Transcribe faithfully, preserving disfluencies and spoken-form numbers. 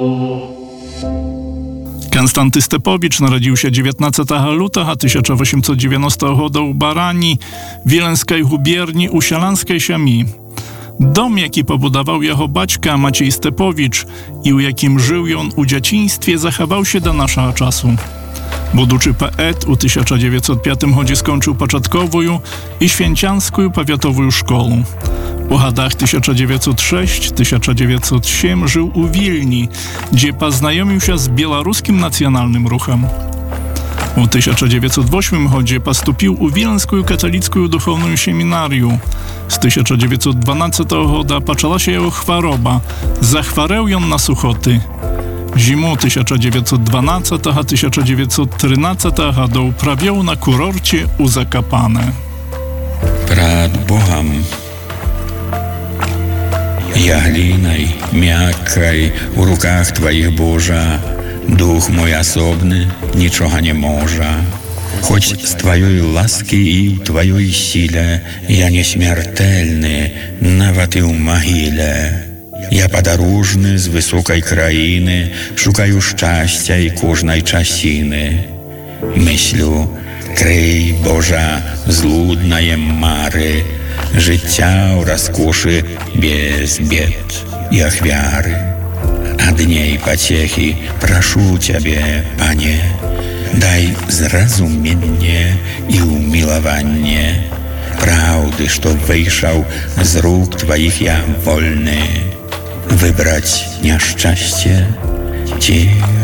Konstanty Stepowicz narodził się dziewiętnastego lutego tysiąc osiemset dziewiętnastego roku w Barani, Wileńskiej gubierni u Sielańskiej Siemi. Dom, jaki pobudował jego baćka Maciej Stepowicz i u jakim żył on u dzieciństwie, zachował się do naszego czasu. Budучи poet, u tysiąc dziewięćset piątym roku skończył początkową i święciańską powiatową szkołę. U latach tysiąc dziewięćset szóstym do tysiąc dziewięćset siódmego żył u Wilni, gdzie poznajomił się z białoruskim nacjonalnym ruchem. U tysiąc dziewięćset ósmym roku postąpił u Wileńską katolicką duchowną seminarium. Z tysiąc dziewięćset dwunastego roku poczęła się jego choroba. Zachwareł on na suchoty. Zimą tysiąc dziewięćset dwunastego do tysiąc dziewięćset trzynastego roku prawił na kurorcie u Zakopane. Przed Bogiem, ja glinaj, miakkaj, u rukach Twoich Boża, duch mój osobny, niczego nie może. Choć z Twojej łaski i w Twojej sile ja nieśmiertelny, nawet i w mogile. Ja podróżny z wysokiej krainy, szukаю szczęścia i każdej czasiny. Myślę, kryj Boża zludnaje mary, życia rozkoszy bez bied i ofiary. A dniej pociechy proszę Ciebie, Panie, daj zrozumienie i umiłowanie prawdy, что wyjrzał z róg Twoich ja wolny, wybrać nieszczęście Ci